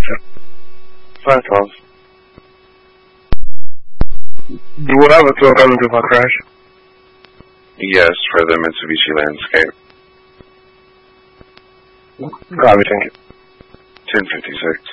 Gotcha. 512. You will have a tow coming to our crash? Yes, for the Mitsubishi Landscape. Copy, thank you. 1056.